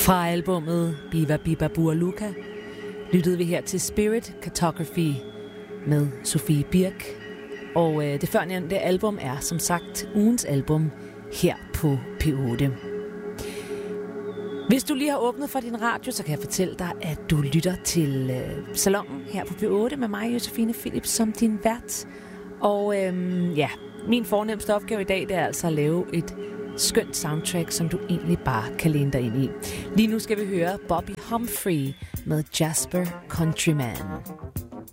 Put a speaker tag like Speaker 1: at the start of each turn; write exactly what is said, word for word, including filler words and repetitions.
Speaker 1: Fra albummet Biba Biba Bualuka lyttede vi her til Spirit Cartography med Sofie Birk. Og øh, det førnævnte album er som sagt ugens album her på P otte. Hvis du lige har åbnet for din radio, så kan jeg fortælle dig, at du lytter til øh, Salonen her på P otte med mig, Josefine Philips, som din vært. Og øh, ja, min fornemmeste opgave i dag, det er altså at lave et skønt soundtrack, som du egentlig bare kan læne dig ind i. Lige nu skal vi høre Bobby Humphrey med Jasper Countryman.